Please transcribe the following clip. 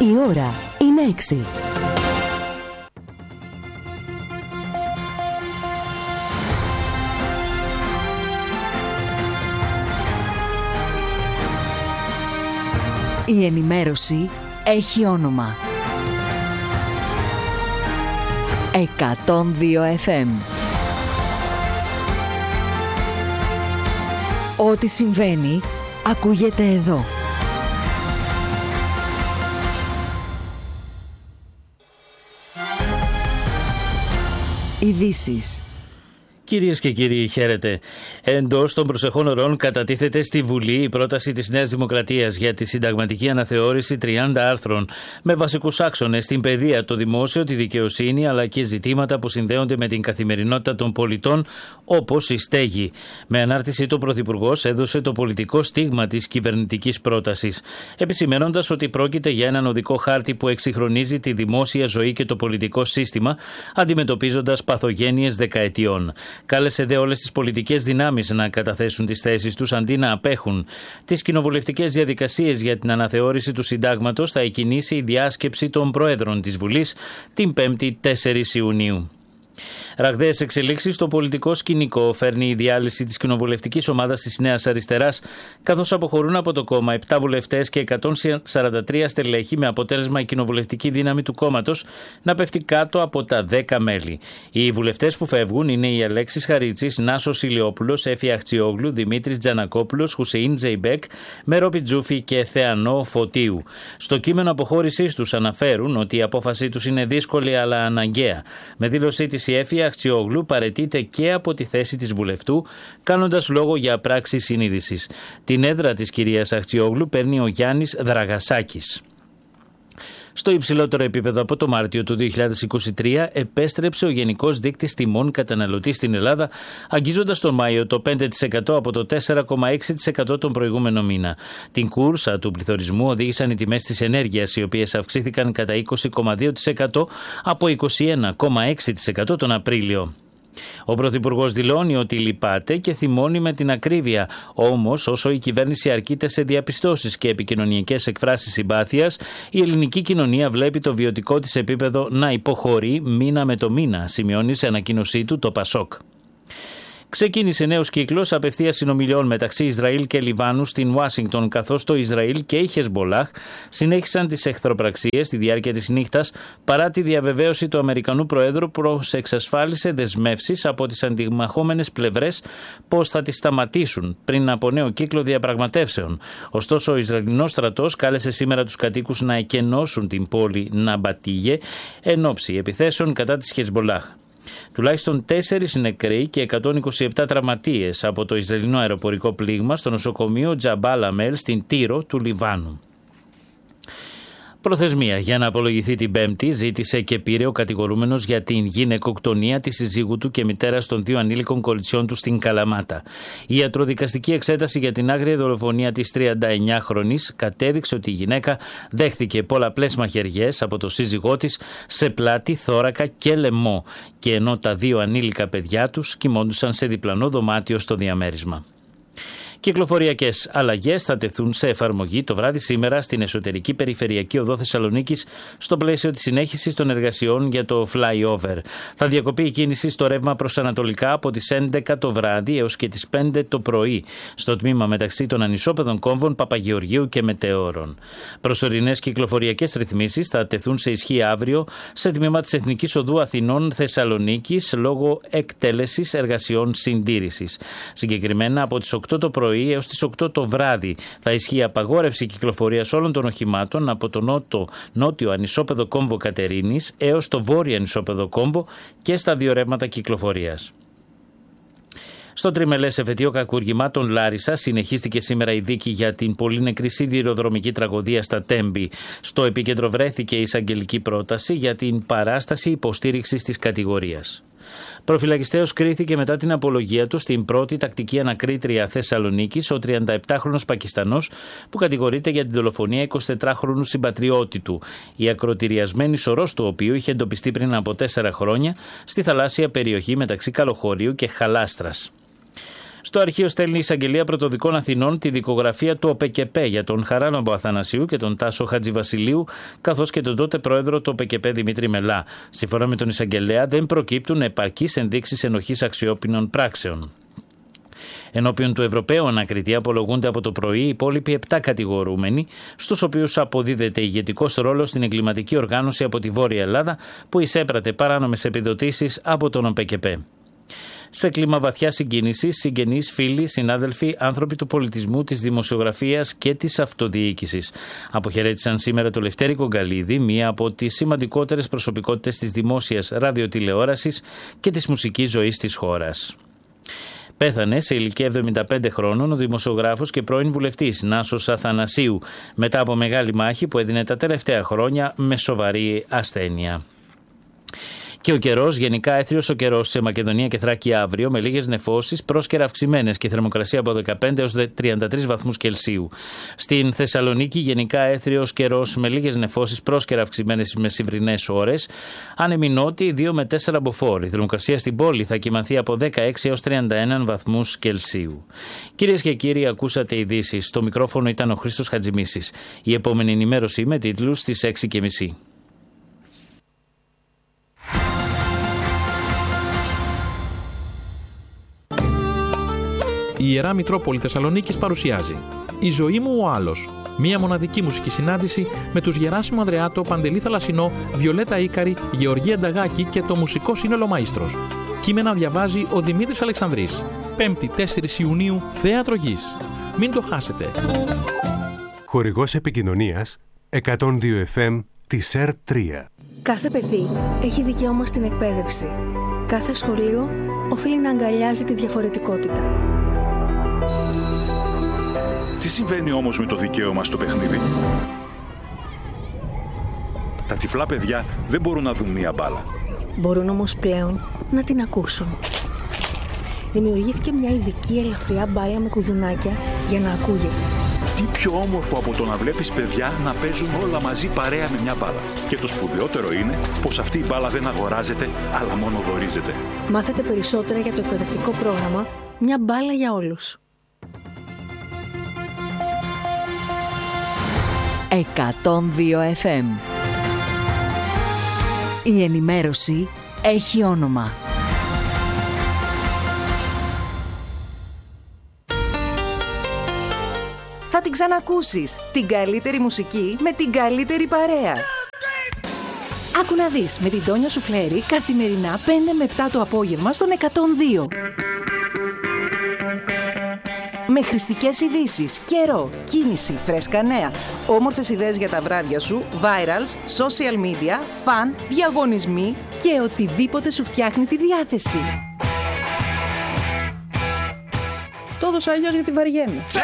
Η ώρα είναι 6. Η ενημέρωση έχει όνομα. 102 FM. Ό,τι συμβαίνει, ακούγεται εδώ. Ειδήσεις. Κυρίες και κύριοι, χαίρετε. Εντός των προσεχών ωρών κατατίθεται στη Βουλή η πρόταση της Νέας Δημοκρατίας για τη συνταγματική αναθεώρηση 30 άρθρων με βασικούς άξονες την παιδεία, το δημόσιο, τη δικαιοσύνη αλλά και ζητήματα που συνδέονται με την καθημερινότητα των πολιτών όπως η στέγη. Με ανάρτηση του Πρωθυπουργός έδωσε το πολιτικό στίγμα της κυβερνητικής πρότασης, επισημαίνοντας ότι πρόκειται για έναν οδικό χάρτη που εξυγχρονίζει τη δημόσια ζωή και το πολιτικό σύστημα, αντιμετωπίζοντας παθογένειες δεκαετιών. Κάλεσε δε όλες τις πολιτικές δυνάμεις να καταθέσουν τις θέσεις τους αντί να απέχουν. Τις κοινοβουλευτικές διαδικασίες για την αναθεώρηση του συντάγματος θα εκκινήσει η διάσκεψη των Προέδρων της Βουλής την 5η 4 Ιουνίου. Ραγδαίες εξελίξεις στο πολιτικό σκηνικό φέρνει η διάλυση της κοινοβουλευτικής ομάδας της Νέας Αριστεράς, καθώς αποχωρούν από το κόμμα 7 βουλευτές και 143 στελέχη, με αποτέλεσμα η κοινοβουλευτική δύναμη του κόμματος να πέφτει κάτω από τα 10 μέλη. Οι βουλευτές που φεύγουν είναι οι Αλέξης Χαρίτσης, Νάσος Ηλιόπουλος, Έφη Αχτσιόγλου, Δημήτρης Τζανακόπουλος, Χουσεΐν Τζεϊμπέκ, Μερόπη Τζούφη και Θεανό Φωτίου. Στο κείμενο αποχώρησής τους αναφέρουν ότι η απόφασή τους είναι δύσκολη αλλά αναγκαία. Με δήλωσή της η Έφη Αχτσιόγλου παραιτείται και από τη θέση της βουλευτού, κάνοντας λόγο για πράξη συνείδησης. Την έδρα της κυρίας Αχτσιόγλου παίρνει ο Γιάννης Δραγασάκης. Στο υψηλότερο επίπεδο από το Μάρτιο του 2023 επέστρεψε ο Γενικός Δείκτης Τιμών Καταναλωτή στην Ελλάδα, αγγίζοντας τον Μάιο το 5% από το 4,6% τον προηγούμενο μήνα. Την κούρσα του πληθωρισμού οδήγησαν οι τιμές της ενέργειας, οι οποίες αυξήθηκαν κατά 20,2% από 21,6% τον Απρίλιο. Ο Πρωθυπουργός δηλώνει ότι λυπάται και θυμώνει με την ακρίβεια. Όμως, όσο η κυβέρνηση αρκείται σε διαπιστώσεις και επικοινωνιακές εκφράσεις συμπάθειας, η ελληνική κοινωνία βλέπει το βιωτικό της επίπεδο να υποχωρεί μήνα με το μήνα, σημειώνει σε ανακοίνωσή του το Πασόκ. Ξεκίνησε νέος κύκλος απευθείας συνομιλιών μεταξύ Ισραήλ και Λιβάνου στην Ουάσιγκτον, καθώς το Ισραήλ και η Χεσμπολάχ συνέχισαν τις εχθροπραξίες στη διάρκεια της νύχτας, παρά τη διαβεβαίωση του Αμερικανού Προέδρου πως εξασφάλισε δεσμεύσεις από τις αντιμαχόμενες πλευρές πως θα τις σταματήσουν πριν από νέο κύκλο διαπραγματεύσεων. Ωστόσο, ο Ισραηλινός στρατός κάλεσε σήμερα τους κατοίκους να εκενώσουν την πόλη Ναμπατίγε εν ώψη επιθέσεων κατά της Χεσμπολάχ. Τουλάχιστον 4 νεκροί και 127 τραυματίες από το Ισραηλινό αεροπορικό πλήγμα στο νοσοκομείο Τζαμπάλ Αμέλ στην Τύρο του Λιβάνου. Προθεσμία για να απολογηθεί την Πέμπτη ζήτησε και πήρε ο κατηγορούμενος για την γυναικοκτονία της συζύγου του και μητέρας των 2 ανήλικων κοριτσιών του στην Καλαμάτα. Η ιατροδικαστική εξέταση για την άγρια δολοφονία της 39χρονης κατέδειξε ότι η γυναίκα δέχθηκε πολλαπλές μαχαιριές από το σύζυγό της σε πλάτη, θώρακα και λαιμό, και ενώ τα 2 ανήλικα παιδιά τους κοιμόντουσαν σε διπλανό δωμάτιο στο διαμέρισμα. Κυκλοφοριακές αλλαγές θα τεθούν σε εφαρμογή το βράδυ σήμερα στην εσωτερική περιφερειακή οδό Θεσσαλονίκης στο πλαίσιο της συνέχισης των εργασιών για το flyover. Θα διακοπεί η κίνηση στο ρεύμα προς ανατολικά από τις 11 το βράδυ έως και τις 5 το πρωί στο τμήμα μεταξύ των ανισόπεδων κόμβων Παπαγεωργίου και Μετεώρων. Προσωρινές κυκλοφοριακές ρυθμίσεις θα τεθούν σε ισχύ αύριο σε τμήμα της Εθνικής Οδού Αθηνών Θεσσαλονίκης λόγω εκτέλεσης εργασιών συντήρησης. Συγκεκριμένα από τις 8 το πρωί έως τις 8 το βράδυ θα ισχύει απαγόρευση κυκλοφορίας όλων των οχημάτων από το νότιο ανισόπεδο κόμβο Κατερίνης έως το βόρειο ανισόπεδο κόμβο και στα 2 ρεύματα κυκλοφορίας. Στο τριμελές εφετείο κακουργημάτων Λάρισα συνεχίστηκε σήμερα η δίκη για την πολύ νεκρή σιδηροδρομική τραγωδία στα Τέμπη. Στο επίκεντρο βρέθηκε η εισαγγελική πρόταση για την παράσταση υποστήριξης της κατηγορίας. Προφυλακιστέως κρίθηκε μετά την απολογία του στην πρώτη τακτική ανακρίτρια Θεσσαλονίκης ο 37χρονος Πακιστανός που κατηγορείται για την δολοφονία 24χρονου συμπατριώτη του, η ακροτηριασμένη σωρός του οποίου είχε εντοπιστεί πριν από 4 χρόνια στη θαλάσσια περιοχή μεταξύ Καλοχωρίου και Χαλάστρας. Στο αρχείο στέλνει η Εισαγγελία Πρωτοδικών Αθηνών τη δικογραφία του ΟΠΕΚΕΠΕ για τον Χαράλαμπο Αθανασίου και τον Τάσο Χατζηβασιλείου, καθώς και τον τότε πρόεδρο του ΟΠΕΚΕΠΕ Δημήτρη Μελά. Σύμφωνα με τον Εισαγγελέα, δεν προκύπτουν επαρκείς ενδείξεις ενοχής αξιόπινων πράξεων. Ενώπιον του Ευρωπαίου ανακριτή απολογούνται από το πρωί οι υπόλοιποι 7 κατηγορούμενοι, στους οποίους αποδίδεται ηγετικός ρόλος στην εγκληματική οργάνωση από τη Βόρεια Ελλάδα που εισέπρατε παράνομες επιδοτήσεις από τον ΟΠΕΚΕΠΕ. Σε κλίμα βαθιά συγκίνησης, συγγενείς, φίλοι, συνάδελφοι, άνθρωποι του πολιτισμού, της δημοσιογραφίας και της αυτοδιοίκησης αποχαιρέτησαν σήμερα το Λευτέρη Κογκαλίδη, μία από τις σημαντικότερες προσωπικότητες της δημόσιας ραδιοτηλεόρασης και της μουσικής ζωής της χώρας. Πέθανε σε ηλικία 75 χρόνων ο δημοσιογράφος και πρώην βουλευτής Νάσος Αθανασίου μετά από μεγάλη μάχη που έδινε τα τελευταία χρόνια με σοβαρή ασθένεια. Και ο καιρός, γενικά έθριος ο καιρός σε Μακεδονία και Θράκη αύριο, με λίγες νεφώσεις, πρόσκαιρα αυξημένες και θερμοκρασία από 15 έως 33 βαθμούς Κελσίου. Στην Θεσσαλονίκη, γενικά έθριος καιρός με λίγες νεφώσεις, πρόσκαιρα αυξημένες στις μεσημβρινές ώρες. Άνεμοι νότιοι 2 με 4 μποφόρ. Η θερμοκρασία στην πόλη θα κυμανθεί από 16 έως 31 βαθμούς Κελσίου. Κυρίες και κύριοι, ακούσατε ειδήσεις. Στο μικρόφωνο ήταν ο Χρήστος Χατζημίσης. Η επόμενη ενημέρωση με τίτλους στις 6:30. Η Ιερά Μητρόπολη Θεσσαλονίκης παρουσιάζει «Η ζωή μου ο άλλος». Μία μοναδική μουσική συνάντηση με τους Γεράσιμο Ανδρεάτο, Παντελή Θαλασσινό, Βιολέτα Ίκαρη, Γεωργία Νταγάκη και το μουσικό σύνολο Μαΐστρος. Κείμενα διαβάζει ο Δημήτρης Αλεξανδρής. 5η 4 Ιουνίου, Θέατρο Γης. Μην το χάσετε. Χορηγός επικοινωνίας 102 FM της ΕΡΤ3. Κάθε παιδί έχει δικαίωμα στην εκπαίδευση. Κάθε σχολείο οφείλει να αγκαλιάζει τη διαφορετικότητα. Τι συμβαίνει όμως με το δικαίωμα στο παιχνίδι? Τα τυφλά παιδιά δεν μπορούν να δουν μία μπάλα. Μπορούν όμως πλέον να την ακούσουν. Δημιουργήθηκε μια ειδική ελαφριά μπάλα με κουδουνάκια για να ακούγεται. Τι πιο όμορφο από το να βλέπεις παιδιά να παίζουν όλα μαζί παρέα με μια μπάλα. Και το σπουδαιότερο είναι πως αυτή η μπάλα δεν αγοράζεται, αλλά μόνο δωρίζεται. Μάθετε περισσότερα για το εκπαιδευτικό πρόγραμμα «Μια μπάλα για όλους». 102 FM. Η ενημέρωση έχει όνομα. Θα την ξανακούσεις. Την καλύτερη μουσική με την καλύτερη παρέα. Άκου να δεις με την Τόνια Σουφλέρη καθημερινά 5 με 7 το απόγευμα στον 102. Με χρηστικές ειδήσεις, καιρό, κίνηση, φρέσκα νέα, όμορφες ιδέες για τα βράδια σου, virals, social media, φαν, διαγωνισμοί και οτιδήποτε σου φτιάχνει τη διάθεση. Το έδωσα αλλιώς γιατί βαριέμαι.